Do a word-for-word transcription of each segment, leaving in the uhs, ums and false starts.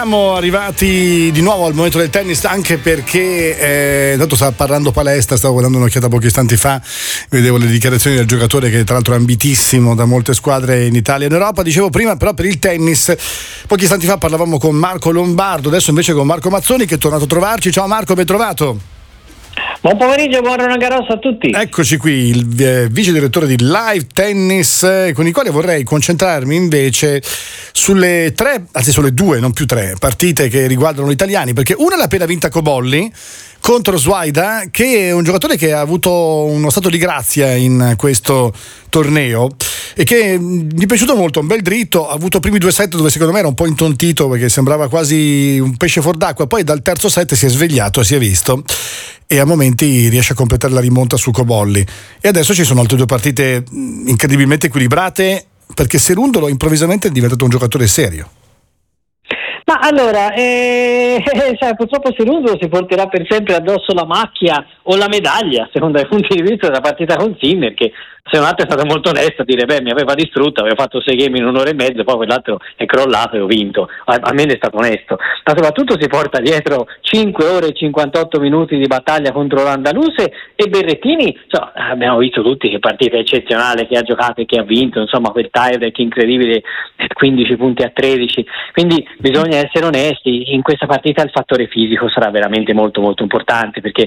Siamo arrivati di nuovo al momento del tennis, anche perché eh, tanto stava parlando palestra, stavo guardando un'occhiata pochi istanti fa, vedevo le dichiarazioni del giocatore che tra l'altro è ambitissimo da molte squadre in Italia e in Europa. Dicevo prima però per il tennis, pochi istanti fa parlavamo con Marco Lombardo, adesso invece con Marco Mazzoni che è tornato a trovarci. Ciao Marco, ben trovato. Buon pomeriggio, buon Roland Garros a tutti. Eccoci qui, il eh, vice direttore di Live Tennis, eh, con il quale vorrei concentrarmi invece sulle tre, anzi sulle due, non più tre, partite che riguardano gli italiani, perché una è l'appena vinta Cobolli contro Swaida, che è un giocatore che ha avuto uno stato di grazia in questo torneo e che mi è piaciuto molto, un bel dritto, ha avuto i primi due set dove secondo me era un po' intontito perché sembrava quasi un pesce fuor d'acqua, poi dal terzo set si è svegliato, si è visto e a momenti riesce a completare la rimonta su Cobolli. E adesso ci sono altre due partite incredibilmente equilibrate, perché Cerundolo improvvisamente è diventato un giocatore serio. Ma allora, eh, cioè, purtroppo Cerundolo si porterà per sempre addosso la macchia o la medaglia, secondo i punti di vista della partita con Sinner, che se un altro è stato molto onesto a dire beh mi aveva distrutto, aveva fatto sei game in un'ora e mezzo, poi quell'altro è crollato e ho vinto, almeno è stato onesto, ma soprattutto si porta dietro cinque ore e cinquantotto minuti di battaglia contro l'Andaluse e Berrettini, insomma, abbiamo visto tutti che partita eccezionale che ha giocato e che ha vinto, insomma quel tie-break incredibile, quindici punti a tredici, quindi bisogna essere onesti, in questa partita il fattore fisico sarà veramente molto molto importante, perché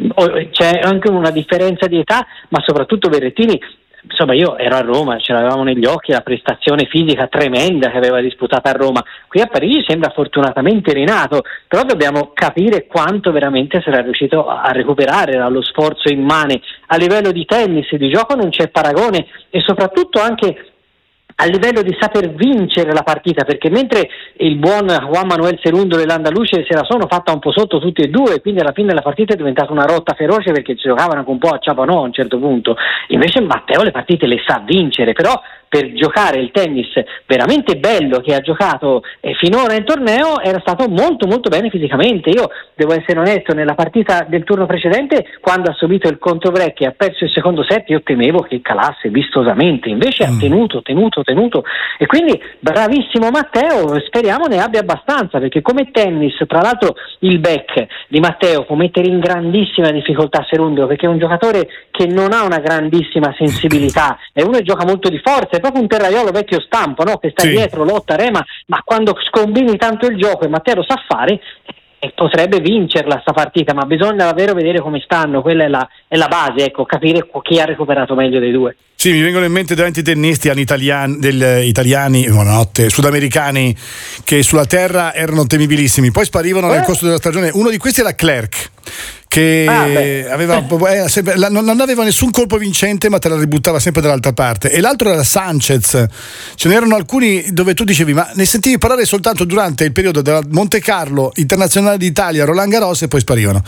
c'è anche una differenza di età, ma soprattutto Berrettini, insomma io ero a Roma, ce l'avevamo negli occhi la prestazione fisica tremenda che aveva disputato a Roma, qui a Parigi sembra fortunatamente rinato, però dobbiamo capire quanto veramente sarà riuscito a recuperare dallo sforzo immane. A livello di tennis, di gioco non c'è paragone e soprattutto anche a livello di saper vincere la partita, perché mentre il buon Juan Manuel Cerundolo e l'Andaluce se la sono fatta un po' sotto tutti e due, quindi alla fine la partita è diventata una rotta feroce perché ci giocavano anche un po' a ciapanò a un certo punto, invece Matteo le partite le sa vincere, però per giocare il tennis veramente bello che ha giocato eh, finora in torneo era stato molto molto bene fisicamente. Io devo essere onesto, nella partita del turno precedente quando ha subito il controbreak e ha perso il secondo set io temevo che calasse vistosamente, invece mm. ha tenuto, tenuto, tenuto e quindi bravissimo Matteo, speriamo ne abbia abbastanza, perché come tennis, tra l'altro il back di Matteo può mettere in grandissima difficoltà Cerundolo, perché è un giocatore che non ha una grandissima sensibilità, è uno che gioca molto di forza, è proprio un terraiolo vecchio stampo, no? Che sta sì. dietro, lotta, rema, ma quando scombini tanto il gioco e Matteo lo sa fare e potrebbe vincerla sta partita, ma bisogna davvero vedere come stanno, quella è la, è la base, ecco, capire chi ha recuperato meglio dei due. Sì, mi vengono in mente tanti tennisti italiani, del, italiani buonanotte, sudamericani che sulla terra erano temibilissimi, poi sparivano eh? nel corso della stagione. Uno di questi era Clerc, che ah, aveva, eh, non aveva nessun colpo vincente ma te la ributtava sempre dall'altra parte, e l'altro era Sanchez. Ce n'erano alcuni dove tu dicevi ma ne sentivi parlare soltanto durante il periodo della Monte Carlo Internazionale d'Italia, Roland Garros, e poi sparivano.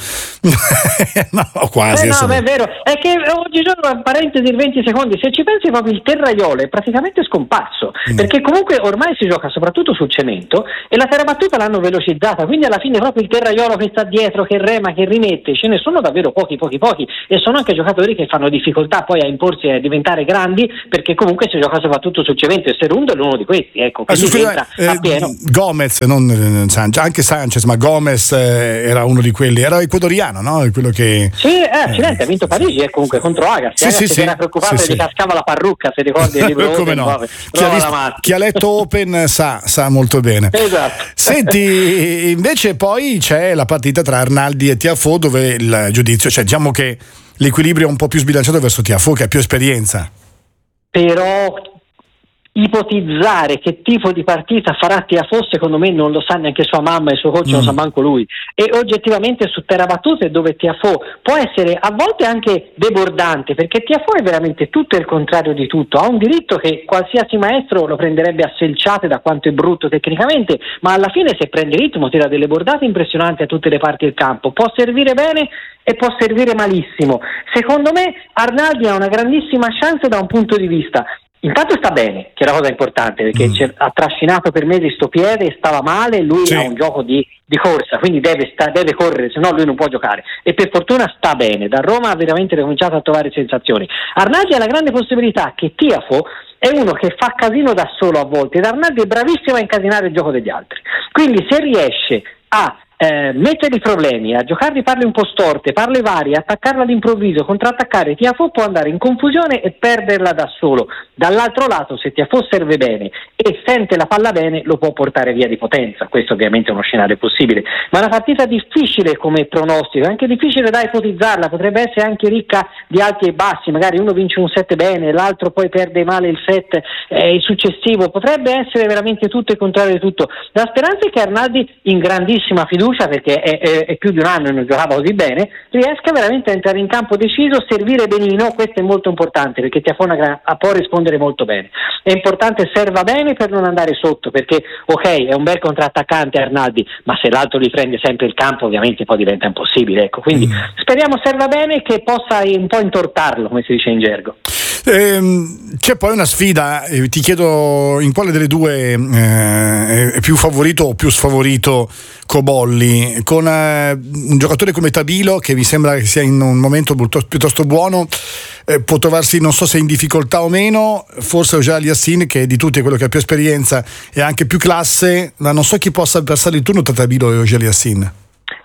no, quasi. Eh no, ma è vero, è che oggigiorno, parentesi di venti secondi, se ci pensi proprio il terraiolo è praticamente scomparso, mm. perché comunque ormai si gioca soprattutto sul cemento e la terrabattuta l'hanno velocizzata, quindi alla fine proprio il terraiolo che sta dietro, che rema, che rimette, ce ne sono davvero pochi pochi pochi e sono anche giocatori che fanno difficoltà poi a imporsi e a diventare grandi, perché comunque si gioca soprattutto sul cemento e Cerundolo è uno di questi, ecco, quindi ah, entra eh, a pieno. Gomez, non eh, Sanchez, anche Sanchez, ma Gomez eh, era uno di quelli, era ecuadoriano, no? Quello che sì, eh, accidenti, ha vinto Parigi e eh, comunque contro Agassi, sì, Agassi sì, che sì, era preoccupato sì, e gli cascava la parrucca, se ricordi il libro come Open, no. Poi, chi, ha visto, chi ha letto Open sa, sa molto bene. Esatto. Senti, invece poi c'è la partita tra Arnaldi e Tiafoe, dove il giudizio, cioè diciamo che l'equilibrio è un po' più sbilanciato verso Tiafoe che ha più esperienza. Però ipotizzare che tipo di partita farà Tiafoe secondo me non lo sa neanche sua mamma e il suo coach, mm. non lo sa manco lui, e oggettivamente su terra battute dove Tiafoe può essere a volte anche debordante, perché Tiafoe è veramente tutto il contrario di tutto, ha un diritto che qualsiasi maestro lo prenderebbe a selciate da quanto è brutto tecnicamente, ma alla fine se prende ritmo tira delle bordate impressionanti a tutte le parti del campo, può servire bene e può servire malissimo. Secondo me Arnaldi ha una grandissima chance da un punto di vista Intanto sta bene, che è una cosa importante, perché mm. ha trascinato per mesi sto piede e stava male, lui sì. ha un gioco di, di corsa, quindi deve, sta, deve correre, se no lui non può giocare, e per fortuna sta bene. Da Roma ha veramente ricominciato a trovare sensazioni. Arnaldi ha la grande possibilità che Tiafoe è uno che fa casino da solo a volte, ed Arnaldi è bravissimo a incasinare il gioco degli altri, quindi se riesce a Eh, mettere i problemi, a giocarli parle un po' storte, parle varie, attaccarla all'improvviso, contrattaccare Tiafoe, può andare in confusione e perderla da solo. Dall'altro lato, se Tiafoe serve bene e sente la palla bene, lo può portare via di potenza. Questo ovviamente è uno scenario possibile, ma è una partita difficile come pronostico, anche difficile da ipotizzarla, potrebbe essere anche ricca di alti e bassi, magari uno vince un set bene, l'altro poi perde male il set eh, il successivo, potrebbe essere veramente tutto e il contrario di tutto. La speranza è che Arnaldi, in grandissima fiducia, perché è, è, è più di un anno e non giocava così bene, riesca veramente a entrare in campo deciso, servire benino. Questo è molto importante, perché Tiafoe può rispondere molto bene. È importante serva bene per non andare sotto, perché ok, è un bel contrattaccante Arnaldi, ma se l'altro gli prende sempre il campo ovviamente poi diventa impossibile, ecco. Quindi mm. speriamo serva bene, che possa un po' intortarlo, come si dice in gergo. Ehm, c'è poi una sfida, eh, ti chiedo in quale delle due eh, è più favorito o più sfavorito Cobolli, con eh, un giocatore come Tabilo, che mi sembra che sia in un momento piuttosto buono, eh, può trovarsi, non so se in difficoltà o meno, forse Auger-Aliassime, che di tutti è quello che ha più esperienza e anche più classe, ma non so chi possa passare il turno tra Tabilo e Auger-Aliassime.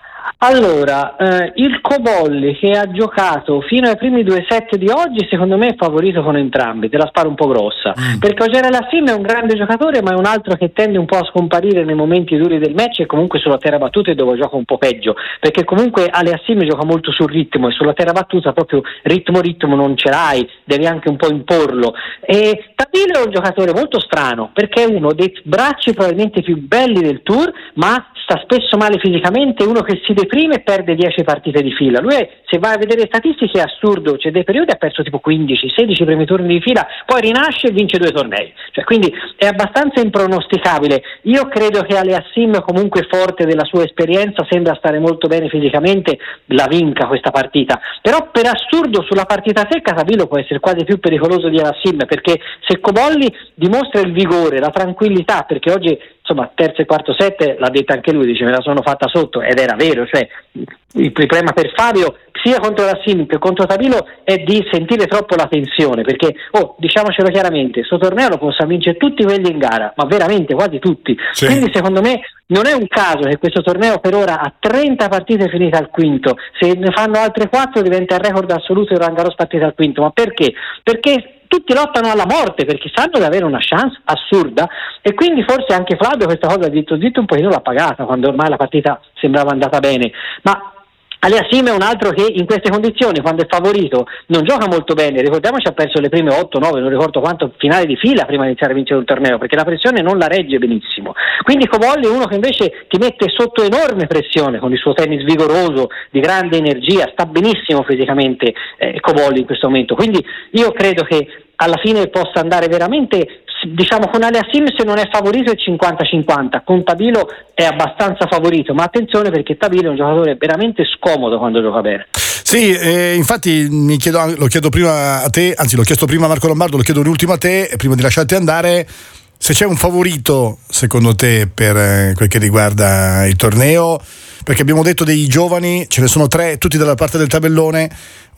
Allora, eh, il Cobolli, che ha giocato fino ai primi due set di oggi, secondo me è favorito con entrambi, te la sparo un po' grossa, mm. perché Auger-Aliassime è un grande giocatore, ma è un altro che tende un po' a scomparire nei momenti duri del match, e comunque sulla terra battuta è dove gioca un po' peggio, perché comunque Aliassime gioca molto sul ritmo, e sulla terra battuta proprio ritmo ritmo non ce l'hai, devi anche un po' imporlo. E Tabilo è un giocatore molto strano, perché è uno dei bracci probabilmente più belli del tour, ma sta spesso male fisicamente, uno che si deprime e perde dieci partite di fila. Lui è, se vai a vedere statistiche, è assurdo, c'è dei periodi ha perso tipo quindici sedici primi turni di fila, poi rinasce e vince due tornei, cioè, quindi è abbastanza impronosticabile. Io credo che Aliassime, comunque forte della sua esperienza, sembra stare molto bene fisicamente, la vinca questa partita, però per assurdo sulla partita secca Tabilo può essere quasi più pericoloso di Aliassime, perché se Cobolli dimostra il vigore, la tranquillità, perché oggi insomma terzo e quarto set l'ha detta anche lui, dice me la sono fatta sotto, ed era vero, cioè il problema per Fabio sia contro Aliassime che contro Tabilo è di sentire troppo la tensione, perché oh, diciamocelo chiaramente, sto torneo lo possono vincere tutti quelli in gara, ma veramente quasi tutti, sì. Quindi secondo me non è un caso che questo torneo per ora ha trenta partite finite al quinto, se ne fanno altre quattro diventa il record assoluto di Roland Garros partite al quinto. Ma perché? Perché tutti lottano alla morte, perché sanno di avere una chance assurda, e quindi forse anche Flavio questa cosa zitto zitto un pochino l'ha pagata, quando ormai la partita sembrava andata bene. Ma Aliassime è un altro che in queste condizioni, quando è favorito, non gioca molto bene. Ricordiamoci, ha perso le prime otto nove, non ricordo quanto, finali di fila prima di iniziare a vincere un torneo, perché la pressione non la regge benissimo. Quindi Cobolli è uno che invece ti mette sotto enorme pressione con il suo tennis vigoroso, di grande energia, sta benissimo fisicamente eh, Cobolli in questo momento. Quindi io credo che alla fine possa andare veramente, diciamo, con Aliassime se non è favorito è cinquanta cinquanta, con Tabilo è abbastanza favorito, ma attenzione perché Tabilo è un giocatore veramente scomodo quando gioca bene. Sì, eh, infatti mi chiedo, lo chiedo prima a te, anzi l'ho chiesto prima a Marco Lombardo, lo chiedo l'ultimo a te prima di lasciarti andare, se c'è un favorito secondo te per eh, quel che riguarda il torneo, perché abbiamo detto dei giovani, ce ne sono tre, tutti dalla parte del tabellone,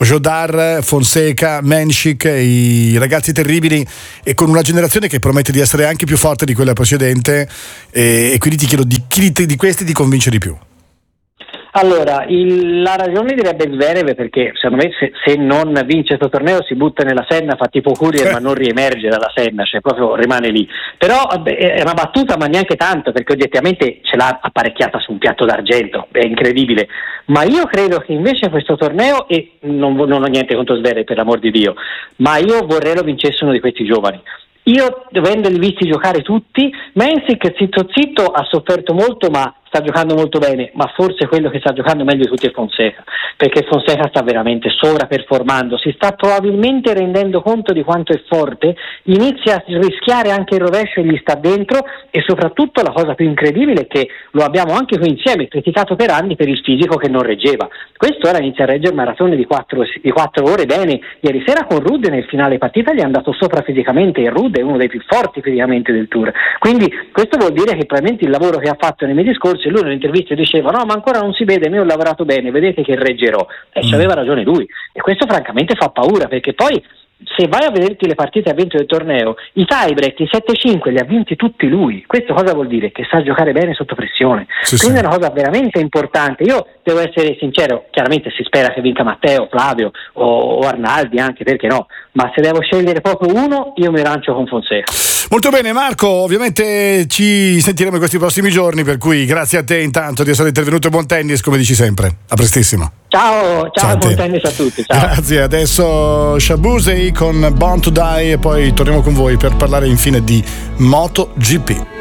Jodar, Fonseca, Menchik, i ragazzi terribili, e con una generazione che promette di essere anche più forte di quella precedente, e, e quindi ti chiedo di chi di questi ti convince di più. Allora, il, la ragione direbbe Zverev, perché secondo me se, se non vince questo torneo si butta nella Senna, fa tipo Courier, eh. ma non riemerge dalla Senna, cioè proprio rimane lì. Però vabbè, è una battuta, ma neanche tanto, perché oggettivamente ce l'ha apparecchiata su un piatto d'argento, è incredibile. Ma io credo che invece questo torneo, e non, non ho niente contro Zverev per l'amor di Dio, ma io vorrei lo vincesse uno di questi giovani. Io, dovendoli visti giocare tutti, Menchik zitto zitto ha sofferto molto, ma sta giocando molto bene, ma forse quello che sta giocando meglio di tutti è Fonseca, perché Fonseca sta veramente sovraperformando, si sta probabilmente rendendo conto di quanto è forte, inizia a rischiare anche il rovescio e gli sta dentro, e soprattutto la cosa più incredibile è che lo abbiamo anche qui insieme criticato per anni per il fisico che non reggeva. Questo era inizia a reggere maratone di quattro ore bene. Ieri sera con Ruud nel finale partita gli è andato sopra fisicamente, e Ruud è uno dei più forti fisicamente del tour, quindi questo vuol dire che probabilmente il lavoro che ha fatto nei mesi scorsi, lui nelle interviste diceva no ma ancora non si vede, io ho lavorato bene, vedete che reggerò, e ci aveva ragione lui, e questo francamente fa paura, perché poi se vai a vederti le partite a vinto del torneo, i tiebreak, i sette cinque li ha vinti tutti lui. Questo cosa vuol dire? Che sa giocare bene sotto pressione, sì, quindi sì. È una cosa veramente importante. Io devo essere sincero, chiaramente si spera che vinca Matteo, Flavio o, o Arnaldi, anche perché no, ma se devo scegliere proprio uno, io mi rancio con Fonseca. Molto bene Marco, ovviamente ci sentiremo in questi prossimi giorni, per cui grazie a te intanto di essere intervenuto e buon tennis come dici sempre. A prestissimo. Ciao, ciao, ciao buon tennis a tutti. Ciao. Grazie, adesso Shaboozey con Born to Die e poi torniamo con voi per parlare infine di MotoGP.